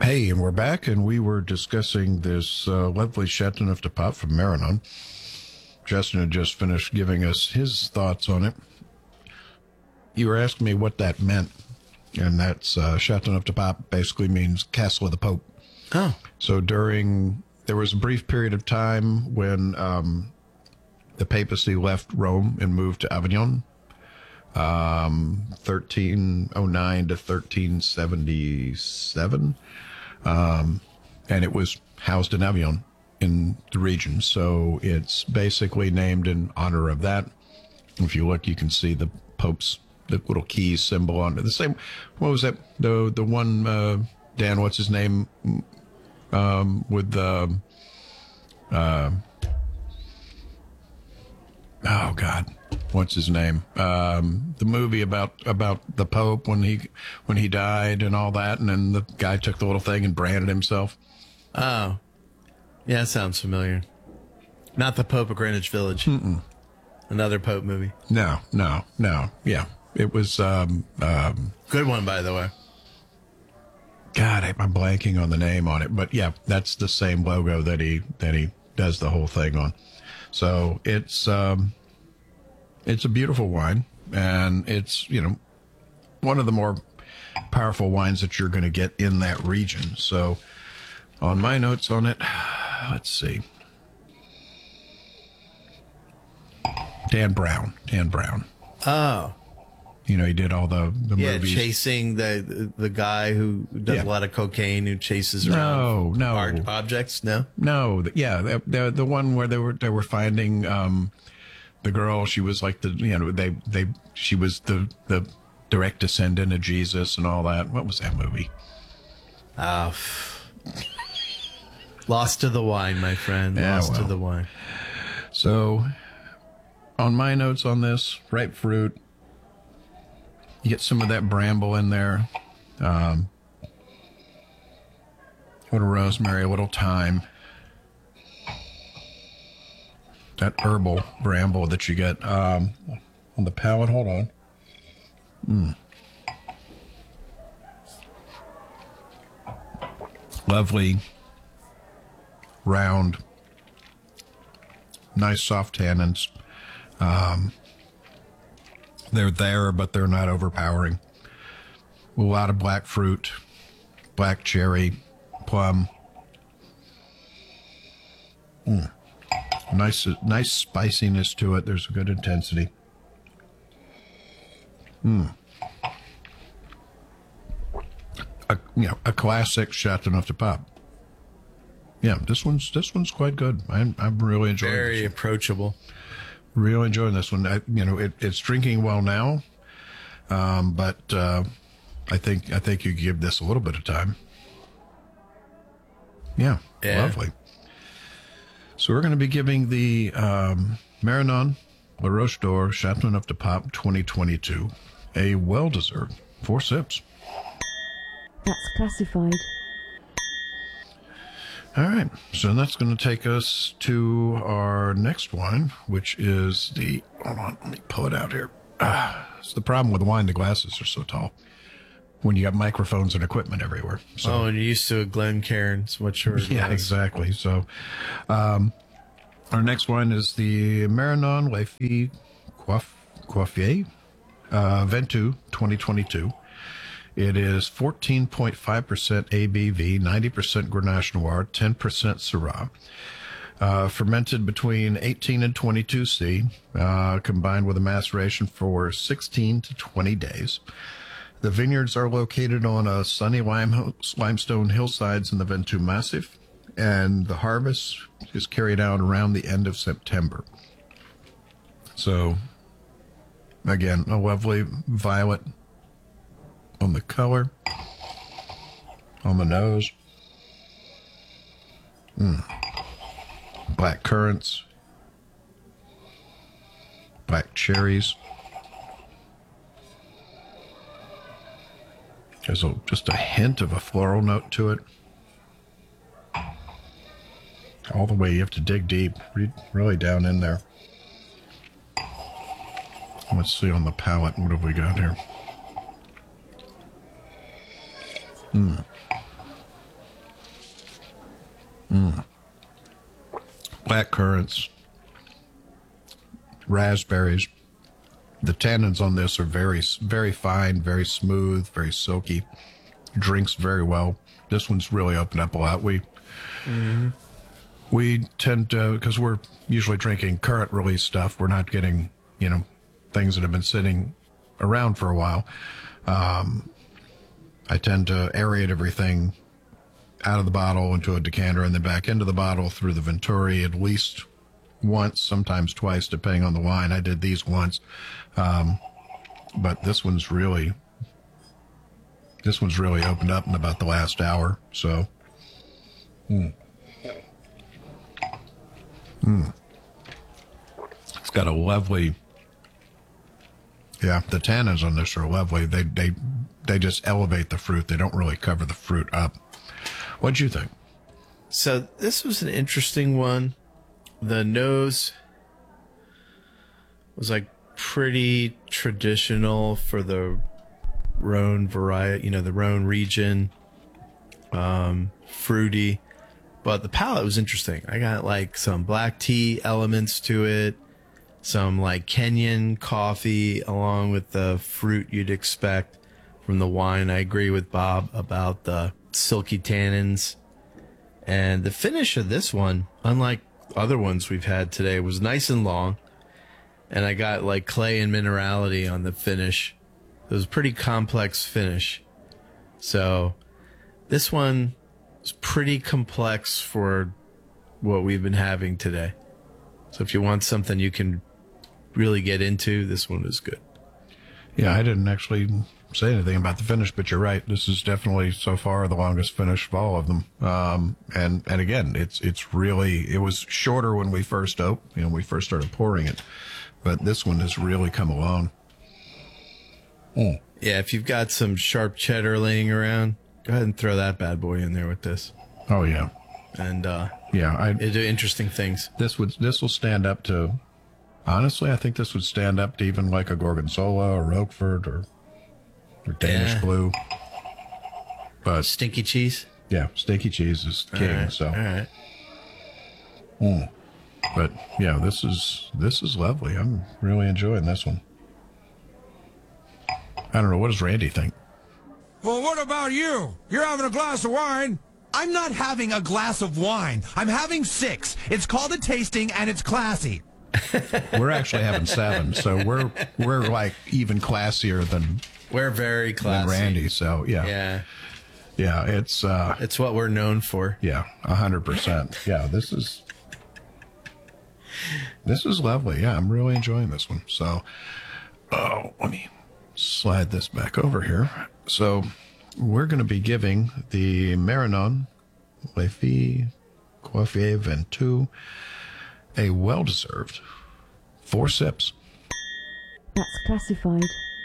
Hey, and we're back, and we were discussing this lovely Chateauneuf de Pape from Maranon. Justin had just finished giving us his thoughts on it. You were asking me what that meant, and that's Chateauneuf de Pape basically means Castle of the Pope. Oh. So there was a brief period of time when the papacy left Rome and moved to Avignon, 1309 to 1377. And it was housed in Avignon in the region. So it's basically named in honor of that. If you look, you can see the Pope's, the little keys symbol on it. The same, what was that? The one, Dan, what's his name? With the, oh God, what's his name? The movie about the Pope when he died and all that, and then the guy took the little thing and branded himself. Oh, yeah, that sounds familiar. Not the Pope of Greenwich Village. Mm-mm. Another Pope movie. No. Yeah, it was. Good one, by the way. God, I'm blanking on the name on it, but yeah, that's the same logo that he does the whole thing on. So it's a beautiful wine, and it's, one of the more powerful wines that you're going to get in that region. So on my notes on it, let's see. Dan Brown. Oh. He did all the movies. Chasing the guy who does a lot of cocaine, who chases around objects. No, the one where they were finding the girl. She was like she was the direct descendant of Jesus and all that. What was that movie? Lost to the wine, my friend. Lost to the wine. So, on my notes on this, ripe fruit. You get some of that bramble in there. A little rosemary, a little thyme. That herbal bramble that you get on the palate. Hold on. Lovely, round, nice soft tannins. They're there, but they're not overpowering. A lot of black fruit, black cherry, plum. Nice spiciness to it. There's a good intensity. A classic Chateauneuf de Pape. Yeah, this one's quite good. I'm really enjoying it. Very approachable. Really enjoying this one. It's drinking well now, but I think you give this a little bit of time. Yeah. Lovely. So we're going to be giving the Maranon La Roche d'Or Chateauneuf de Pape 2022 a well-deserved 4 sips. That's classified. All right, so that's going to take us to our next wine, which is hold on, let me pull it out here. It's the problem with wine, the glasses are so tall when you got microphones and equipment everywhere. So, and you're used to a Glencairn's, what yours yeah, was. Exactly. So our next wine is the Maranon La Fille Coiffier Ventoux 2022. It is 14.5% ABV, 90% Grenache Noir, 10% Syrah. Fermented between 18 and 22C, combined with a maceration for 16 to 20 days. The vineyards are located on a sunny limestone hillsides in the Ventoux Massif, and the harvest is carried out around the end of September. So, again, a lovely violet on the color, on the nose. Black currants, black cherries. There's just a hint of a floral note to it. All the way, you have to dig deep, really down in there. Let's see on the palate, what have we got here? Black currants, raspberries. The tannins on this are very, very fine, very smooth, very silky. Drinks very well. This one's really opened up a lot. We tend to, because we're usually drinking current release stuff, we're not getting, things that have been sitting around for a while. I tend to aerate everything out of the bottle into a decanter and then back into the bottle through the Venturi at least once, sometimes twice, depending on the wine. I did these once. But this one's really opened up in about the last hour. So, it's got a lovely, the tannins on this are lovely. They just elevate the fruit. They don't really cover the fruit up. What'd you think? So this was an interesting one. The nose was like pretty traditional for the Rhone variety, the Rhone region, fruity, but the palate was interesting. I got like some black tea elements to it, some like Kenyan coffee along with the fruit you'd expect from the wine. I agree with Bob about the silky tannins, and the finish of this one, unlike other ones we've had today, was nice and long, and I got like clay and minerality on the finish. It was a pretty complex finish. So this one is pretty complex for what we've been having today. So if you want something you can really get into, this one is good. Yeah, I didn't actually say anything about the finish, but you're right. This is definitely so far the longest finish of all of them. And again, it's really, it was shorter when we first started pouring it, but this one has really come along. Yeah, if you've got some sharp cheddar laying around, go ahead and throw that bad boy in there with this. Oh yeah. And it do interesting things. This will stand up to, honestly, I think this would stand up to even like a Gorgonzola or Roquefort or Danish Blue. But stinky cheese? Yeah, stinky cheese is king. All right, so. All right. But yeah, this is lovely. I'm really enjoying this one. I don't know. What does Randy think? Well, what about you? You're having a glass of wine. I'm not having a glass of wine. I'm having 6. It's called a tasting, and it's classy. We're actually having 7, so we're like even classier than we're very classy than Randy. So yeah, it's what we're known for. Yeah, 100%. Yeah, this is lovely. Yeah, I'm really enjoying this one. So, let me slide this back over here. So, we're going to be giving the Maranon Lafite Coiffier Ventoux a well-deserved 4 sips. That's classified.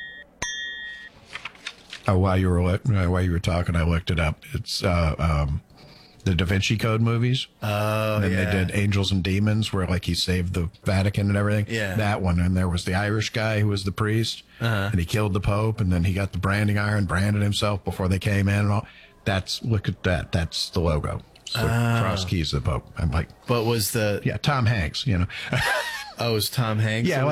Oh, while you were talking, I looked it up. It's the Da Vinci Code movies. Oh, and then they did Angels and Demons, where like he saved the Vatican and everything. Yeah, that one. And there was the Irish guy who was the priest, and he killed the Pope, and then he got the branding iron, branded himself before they came in and all. Look at that. That's the logo. So cross keys of the Pope. I'm like, but was the Tom Hanks? Oh, it was Tom Hanks? Yeah.